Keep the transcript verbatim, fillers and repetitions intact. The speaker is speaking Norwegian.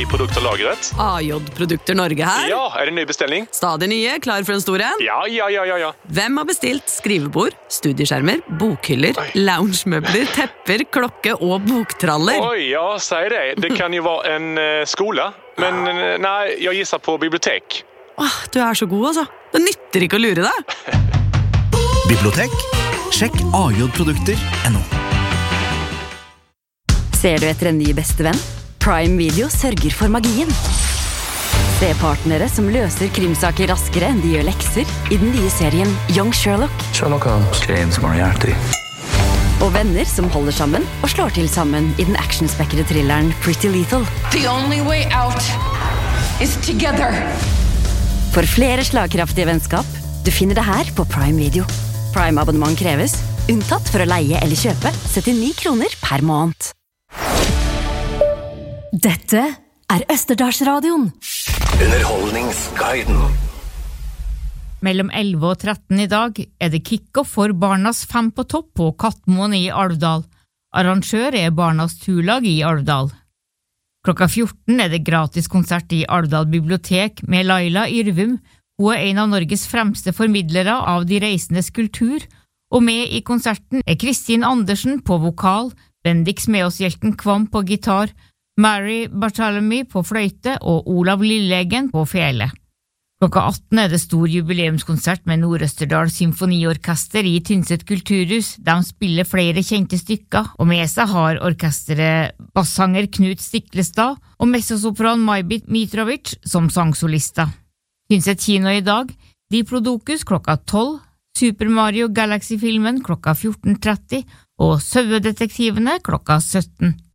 i produkterlagret. A J Produkter Norge her. Ja, er det en ny bestelling? Stadig nye, klar for en stor en. Ja, ja, ja, ja, ja. Hvem har bestilt skrivebord, studieskjermer, bokhyller, loungemøbler, tepper, klokke og boktraller? Oi, ja, sier det. Det kan jo være en uh, skole, men uh, nei, jeg gisser på bibliotek. Åh, du er så god, altså. Det nytter ikke å lure deg. Bibliotek? Sjekk a j produkter punktum no. Ser du etter en ny bestevenn? Prime Video sørger for magien. Se partnere som løser krimsaker raskere enn de gjør lekser i den nye serien Young Sherlock. Sherlock Holmes. James Moriarty. Og venner som holder sammen og slår til sammen i den actionspekkede thrilleren Pretty Lethal. The only way out is together. For flere slagkraftige vennskap, du finner det her på Prime Video. Prime-abonnement kreves, unntatt for å leie eller kjøpe, syttini kroner per måned. Dette er Østerdalsradioen. Underholdningsguiden. Mellom elleve og tretten i dag er det kick-off for Barnas fem på topp på Kattmoen i Alvdal. Arrangør er Barnas turlag i Alvdal. Klokka fjorten er det gratis konsert i Alvdal bibliotek med Laila Yrvum. Hun er en av Norges fremste formidlere av de reisendes kultur, og med i konserten er Kristin Andersen på vokal, Bendik Smeåshjelten Kvam på gitar, Mary Bartholomew på fløyte og Olav Lillegen på fele. Klokka atten er det stor jubileumskonsert med Nord-Østerdal Symfoniorkester i Tynset kulturhus. De spiller flere kjente stykker, og med seg har orkesteret bassanger Knut Stiklestad og mezzosopran Majbit Mitrovic som sangsolister. Tynset kino i dag, Diplodocus klokka tolv, Super Mario Galaxy-filmen klokka fjorten tretti og Sauedetektivene klokka sytten.